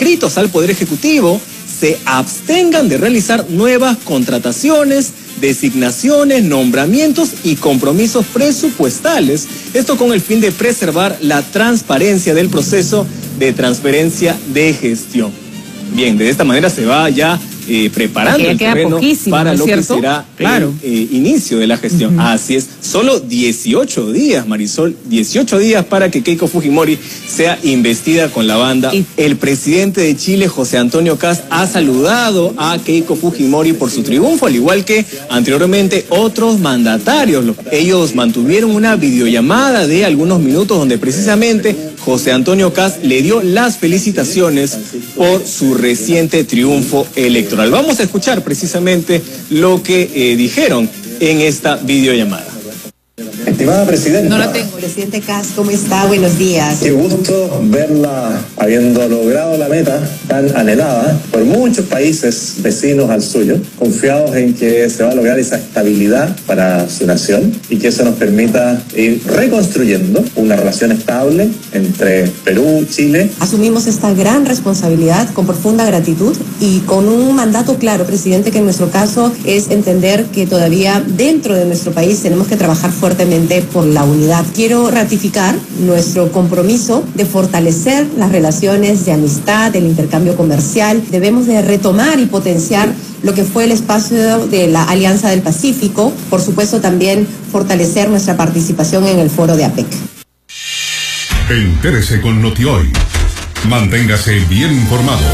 escritos al Poder Ejecutivo se abstengan de realizar nuevas contrataciones, designaciones, nombramientos y compromisos presupuestales. Esto con el fin de preservar la transparencia del proceso de transferencia de gestión. Bien, de esta manera se va ya preparando el terreno para lo que será el inicio de la gestión. Así es, solo 18 días, Marisol, 18 días para que Keiko Fujimori sea investida con la banda. El presidente de Chile, José Antonio Kast, ha saludado a Keiko Fujimori por su triunfo, al igual que anteriormente otros mandatarios. Ellos mantuvieron una videollamada de algunos minutos donde precisamente José Antonio Kast le dio las felicitaciones por su reciente triunfo electoral. Vamos a escuchar precisamente lo que dijeron en esta videollamada. Estimada Presidenta. No la tengo. Presidente Kast, ¿cómo está? Buenos días. Qué gusto verla habiendo logrado la meta tan anhelada por muchos países vecinos al suyo, confiados en que se va a lograr esa estabilidad para su nación y que eso nos permita ir reconstruyendo una relación estable entre Perú y Chile. Asumimos esta gran responsabilidad con profunda gratitud y con un mandato claro, presidente, que en nuestro caso es entender que todavía dentro de nuestro país tenemos que trabajar fuertemente por la unidad. Quiero ratificar nuestro compromiso de fortalecer las relaciones de amistad, del intercambio comercial. Debemos de retomar y potenciar lo que fue el espacio de la Alianza del Pacífico. Por supuesto, también fortalecer nuestra participación en el foro de APEC. Entérese con NotiHoy. Manténgase bien informado.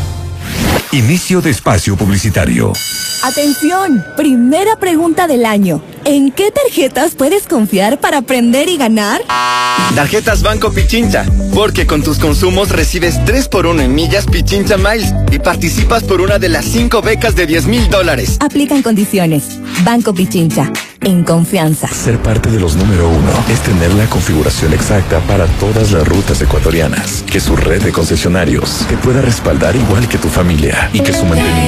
Inicio de espacio publicitario. Atención, primera pregunta del año. ¿En qué tarjetas puedes confiar para aprender y ganar? Tarjetas Banco Pichincha, porque con tus consumos recibes 3x1 en millas Pichincha Miles y participas por una de las 5 becas de $10,000. Aplican condiciones. Banco Pichincha, en confianza. Ser parte de los número 1 es tener la configuración exacta para todas las rutas ecuatorianas. Que su red de concesionarios te pueda respaldar igual que tu familia y que su mantenimiento